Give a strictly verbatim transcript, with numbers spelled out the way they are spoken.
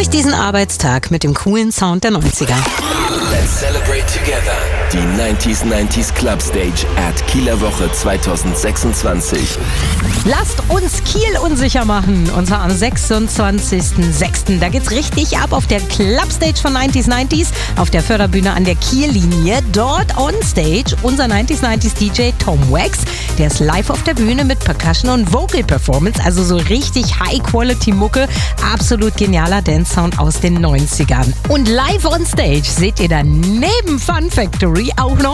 durch diesen Arbeitstag mit dem coolen Sound der neunziger. Let's celebrate together. Die neunzig neunzig Club Stage at Kieler Woche zwanzig sechsundzwanzig. Lasst uns Kiel unsicher machen. Und zwar am sechsundzwanzigsten sechsten Da geht's richtig ab auf der Club Stage von neunzig neunzig auf der Förderbühne an der Kiellinie. Dort on Stage unser neunzig neunzig D J Tom Wax. Der ist live auf der Bühne mit Percussion und Vocal Performance. Also so richtig High-Quality-Mucke. Absolut genialer Dance-Sound aus den neunzigern. Und live on Stage seht ihr dann neben Fun Factory auch noch